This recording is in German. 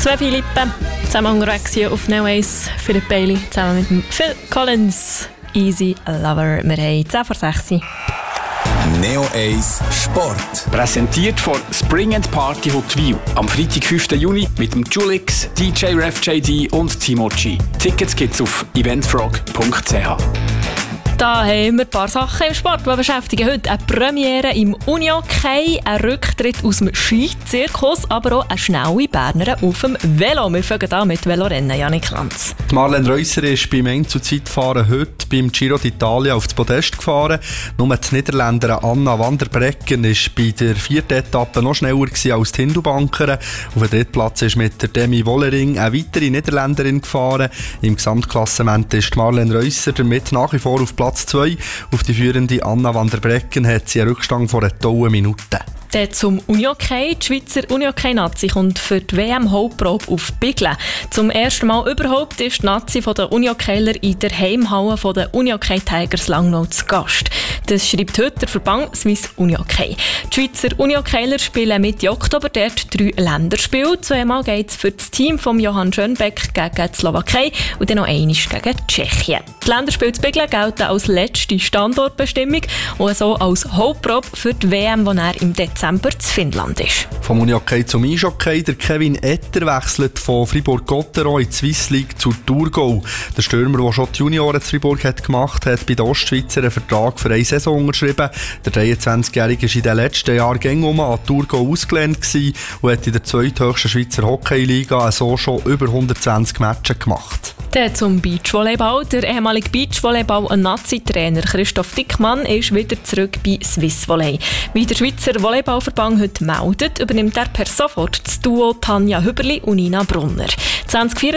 Zwei Philippen, zusammen unterwegs hier auf Neo Ace. Philipp Bailey zusammen mit dem Phil Collins. Easy Lover. Wir haben 10 vor 6. Neo Ace Sport. Präsentiert von Spring & Party Huttwil. Am Freitag, 5. Juni mit dem Julix, DJ Ref JD und Timochi. Tickets gibt's auf eventfrog.ch. Da haben wir ein paar Sachen im Sport, die beschäftigen. Heute eine Premiere im Unihockey, ein Rücktritt aus dem Skizirkus, aber auch eine schnelle Bernerin auf dem Velo. Wir fangen an mit Velorennen, Janik Lanz. Marlene Reusser ist beim Einzelzeitfahren heute beim Giro d'Italia auf das Podest gefahren. Nur die Niederländerin Anna van der Breggen war bei der 4. Etappe noch schneller als die Hindubankerin. Auf dem Drittplatz ist mit der Demi Wollering eine weitere Niederländerin gefahren. Im Gesamtklassement ist Marlene Reusser damit nach wie vor auf Platz 2. Auf die führende Anna van der Breggen hat sie einen Rückstand von einer tollen Minute. Dann zum Unihockey. Die Schweizer Unihockey-Nazi kommt für die WM-Hauptprobe auf Biglen. Zum ersten Mal überhaupt ist die Nazi der Unihockeyler in der Heimhalle der Unihockey Tigers Langnau zu Gast. Das schreibt heute der Verband Swiss Unihockey. Die Schweizer Unihockeyler spielen Mitte Oktober dort 3 Länderspiele. Zweimal geht es für das Team von Johann Schönbeck gegen die Slowakei und dann noch einmal gegen Tschechien. Die Länderspiele zu Biglen gelten als letzte Standortbestimmung und so als Hauptprobe für die WM, die er im Dezember zu Finnland ist. Vom Unihockey zum Eishockey. Der Kevin Etter wechselt von Fribourg-Gotteron in die Swiss League zu Thurgau. Der Stürmer, der schon die Junioren zu Fribourg gemacht hat, bei den Ostschweizer einen Vertrag für eine Saison unterschrieben. Der 23-Jährige war in den letzten Jahren an Thurgau ausgelehnt und hat in der zweithöchsten Schweizer Hockeyliga so schon über 120 Matches gemacht. Dann zum Beachvolleyball. Der ehemalige Beachvolleyball-Nazi-Trainer Christoph Dickmann ist wieder zurück bei Swiss Volley. Wie der Schweizer Volleyballverband heute meldet, übernimmt er per sofort das Duo Tanja Hüberli und Nina Brunner. 2024